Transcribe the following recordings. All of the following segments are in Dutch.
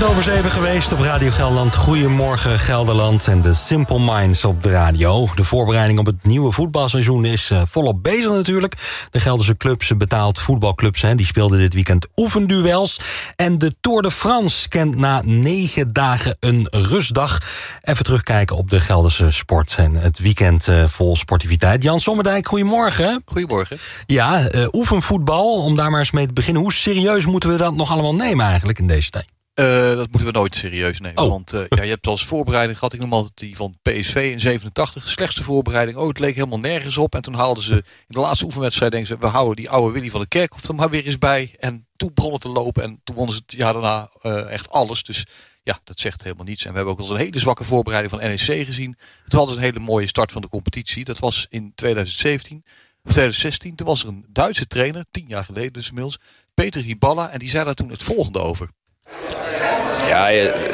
7:15 geweest op Radio Gelderland. Goedemorgen Gelderland en de Simple Minds op de radio. De voorbereiding op het nieuwe voetbalseizoen is volop bezig natuurlijk. De Gelderse clubs, betaald voetbalclubs, die speelden dit weekend oefenduels. En de Tour de France kent na 9 dagen een rustdag. Even terugkijken op de Gelderse sport en het weekend vol sportiviteit. Jan Sommerdijk, goedemorgen. Goedemorgen. Ja, oefenvoetbal, om daar maar eens mee te beginnen. Hoe serieus moeten we dat nog allemaal nemen eigenlijk in deze tijd? Dat moeten we nooit serieus nemen. Oh. Want je hebt als voorbereiding gehad, ik noem altijd die van PSV in 87, slechtste voorbereiding. Het leek helemaal nergens op. En toen haalden ze in de laatste oefenwedstrijd, denken ze, we houden die oude Willy van der Kerkhof er maar weer eens bij. En toen begon het te lopen en toen wonnen ze het jaar daarna echt alles. Dus ja, dat zegt helemaal niets. En we hebben ook al eens een hele zwakke voorbereiding van NEC gezien. Het was een hele mooie start van de competitie. Dat was in 2016. Toen was er een Duitse trainer, 10 jaar geleden dus inmiddels, Peter Hiballa. En die zei daar toen het volgende over. Ja,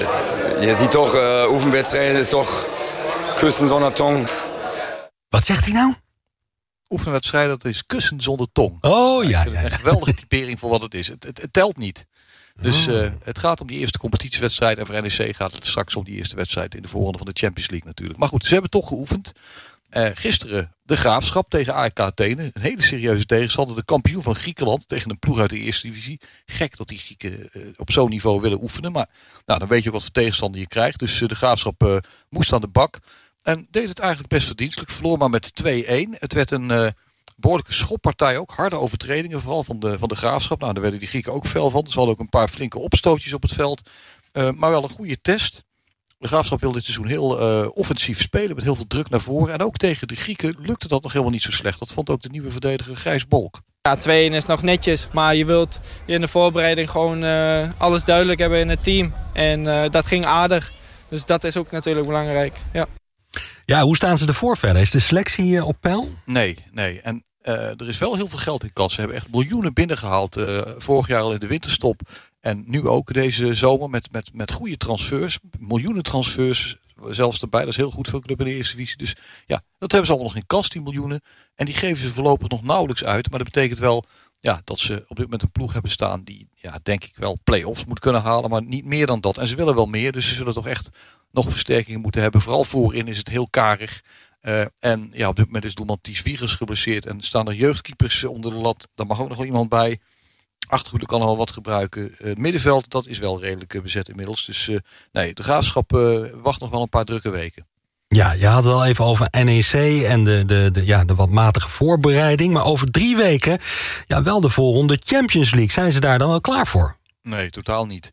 je ziet toch, oefenwedstrijden is toch kussen zonder tong. Wat zegt hij nou? Oefenwedstrijden, dat is kussen zonder tong. Oh ja. Een geweldige typering voor wat het is. Het telt niet. Dus het gaat om die eerste competitiewedstrijd. En voor NEC gaat het straks om die eerste wedstrijd in de voorronde van de Champions League natuurlijk. Maar goed, ze hebben toch geoefend. Gisteren de Graafschap tegen AEK Athene. Een hele serieuze tegenstander. De kampioen van Griekenland tegen een ploeg uit de eerste divisie. Gek dat die Grieken op zo'n niveau willen oefenen. Maar nou, dan weet je ook wat voor tegenstander je krijgt. Dus de Graafschap moest aan de bak. En deed het eigenlijk best verdienstelijk. Verloor maar met 2-1. Het werd een behoorlijke schoppartij ook. Harde overtredingen vooral van de Graafschap. Nou, daar werden die Grieken ook fel van. Ze hadden ook een paar flinke opstootjes op het veld. Maar wel een goede test. De Graafschap wil dit seizoen heel offensief spelen. Met heel veel druk naar voren. En ook tegen de Grieken lukte dat nog helemaal niet zo slecht. Dat vond ook de nieuwe verdediger Gijs Bolk. Ja, 2-1 is nog netjes. Maar je wilt in de voorbereiding gewoon alles duidelijk hebben in het team. En dat ging aardig. Dus dat is ook natuurlijk belangrijk. Ja, hoe staan ze ervoor verder? Is de selectie op peil? Nee. En er is wel heel veel geld in kas. Ze hebben echt miljoenen binnengehaald. Vorig jaar al in de winterstop. En nu ook deze zomer met goede transfers. Miljoenen transfers zelfs erbij. Dat is heel goed voor een club in de eerste divisie. Dus ja, dat hebben ze allemaal nog in kas, die miljoenen. En die geven ze voorlopig nog nauwelijks uit. Maar dat betekent wel dat ze op dit moment een ploeg hebben staan die, denk ik wel, play-offs moet kunnen halen. Maar niet meer dan dat. En ze willen wel meer. Dus ze zullen toch echt nog versterkingen moeten hebben. Vooral voorin is het heel karig. En op dit moment is doelman Ties Wiegers geblesseerd. En staan er jeugdkeepers onder de lat. Daar mag ook nog wel iemand bij. Achterhoede kan al wat gebruiken. Het middenveld, dat is wel redelijk bezet inmiddels. Dus de Graafschap wacht nog wel een paar drukke weken. Ja, je had het al even over NEC en de wat matige voorbereiding. Maar over 3 weken, wel de voorronde Champions League. Zijn ze daar dan wel klaar voor? Nee, totaal niet.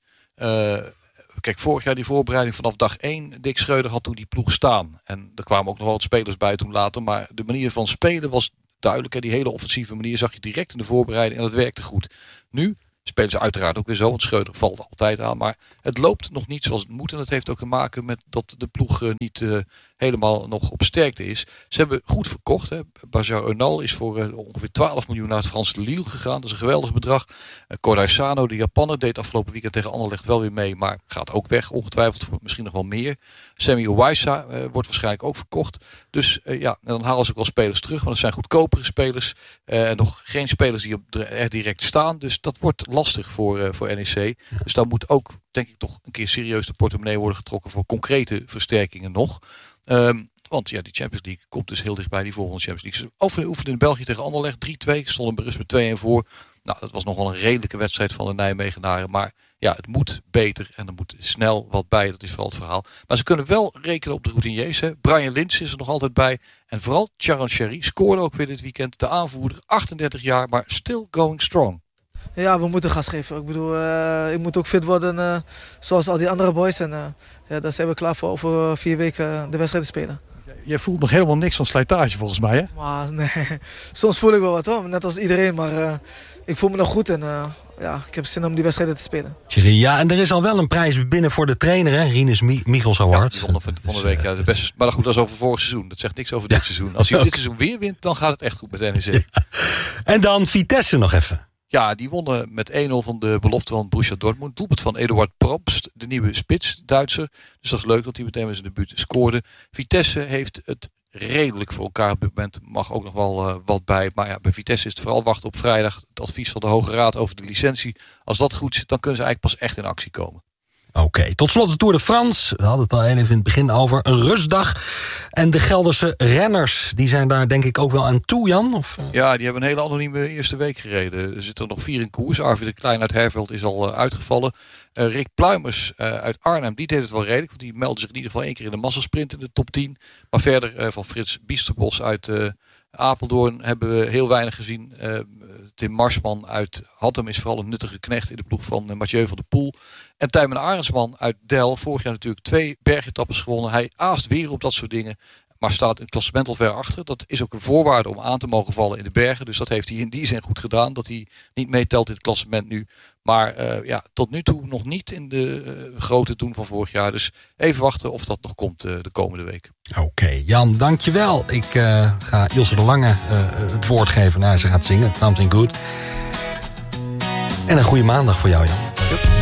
Kijk, vorig jaar die voorbereiding vanaf dag 1. Dick Schreuder had toen die ploeg staan. En er kwamen ook nog wel wat spelers bij toen later. Maar de manier van spelen was duidelijk. En die hele offensieve manier zag je direct in de voorbereiding. En dat werkte goed. Nu spelen ze uiteraard ook weer zo. Want Schreuder valt altijd aan. Maar het loopt nog niet zoals het moet. En dat heeft ook te maken met dat de ploeg niet helemaal nog op sterkte is. Ze hebben goed verkocht. Bajar Eunal is voor ongeveer 12 miljoen naar het Franse Lille gegaan. Dat is een geweldig bedrag. Kodai Sano, de Japaner, deed afgelopen weekend tegen Anderlecht wel weer mee. Maar gaat ook weg. Ongetwijfeld voor misschien nog wel meer. Sammy Owaisa wordt waarschijnlijk ook verkocht. Dus en dan halen ze ook wel spelers terug. Maar dat zijn goedkopere spelers. En nog geen spelers die er direct staan. Dus dat wordt lastig voor NEC. Dus daar moet ook, denk ik, toch een keer serieus de portemonnee worden getrokken voor concrete versterkingen nog. Want die Champions League komt dus heel dichtbij, die volgende Champions League. Ze oefenden in België tegen Anderlecht 3-2. Stonden berust met 2-1 voor. Nou, dat was nog wel een redelijke wedstrijd van de Nijmegenaren. Maar het moet beter en er moet snel wat bij. Dat is vooral het verhaal. Maar ze kunnen wel rekenen op de routiniers. Brian Lins is er nog altijd bij. En vooral Charan Sherry scoorde ook weer dit weekend. De aanvoerder, 38 jaar, maar still going strong. Ja, we moeten gas geven. Ik bedoel, ik moet ook fit worden zoals al die andere boys. En daar zijn we klaar voor over 4 weken de wedstrijd te spelen. Je voelt nog helemaal niks van slijtage volgens mij, hè? Maar nee, soms voel ik wel wat hoor, net als iedereen. Maar ik voel me nog goed en ik heb zin om die wedstrijden te spelen. Ja, en er is al wel een prijs binnen voor de trainer, hè? Rinus Michels Award. Ja, van de week. De beste, maar goed, dat is over vorig seizoen. Dat zegt niks over dit seizoen. Als hij dit seizoen weer wint, dan gaat het echt goed met NEC. Ja. En dan Vitesse nog even. Ja, die wonnen met 1-0 van de belofte van Borussia Dortmund. Doelpunt van Eduard Probst, de nieuwe spits, Duitser. Dus dat is leuk dat hij meteen met zijn debuut scoorde. Vitesse heeft het redelijk voor elkaar op dit moment. Mag ook nog wel wat bij. Maar bij Vitesse is het vooral wachten op vrijdag. Het advies van de Hoge Raad over de licentie. Als dat goed zit, dan kunnen ze eigenlijk pas echt in actie komen. Oké, tot slot de Tour de France. We hadden het al even in het begin over een rustdag. En de Gelderse renners, die zijn daar denk ik ook wel aan toe, Jan? Of? Ja, die hebben een hele anonieme eerste week gereden. Er zitten er nog 4 in koers. Arvid de Klein uit Herveld is al uitgevallen. Rick Pluimers uit Arnhem, die deed het wel redelijk. Want die meldde zich in ieder geval 1 keer in de massasprint in de top 10. Maar verder van Frits Biesterbos uit Apeldoorn hebben we heel weinig gezien. Tim Marsman uit Hattem is vooral een nuttige knecht in de ploeg van Mathieu van der Poel. En Tijmen Arendsman uit Del, vorig jaar natuurlijk 2 bergetappes gewonnen. Hij aast weer op dat soort dingen, maar staat in het klassement al ver achter. Dat is ook een voorwaarde om aan te mogen vallen in de bergen. Dus dat heeft hij in die zin goed gedaan, dat hij niet meetelt in het klassement nu. Maar tot nu toe nog niet in de grote doen van vorig jaar. Dus even wachten of dat nog komt de komende week. Oké, Jan, dankjewel. Ik ga Ilse de Lange het woord geven. Ze gaat zingen, Something Good. En een goede maandag voor jou, Jan.